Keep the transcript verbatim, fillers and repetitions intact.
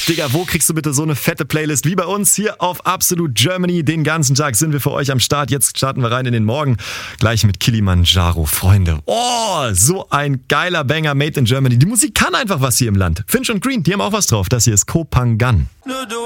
Digga, wo kriegst du bitte so eine fette Playlist wie bei uns hier auf Absolute Germany? Den ganzen Tag sind wir für euch am Start. Jetzt starten wir rein in den Morgen. Gleich mit Kilimanjaro, Freunde. Oh, so ein geiler Banger made in Germany. Die Musik kann einfach was hier im Land. Finch und Green, die haben auch was drauf. Das hier ist Kopangan.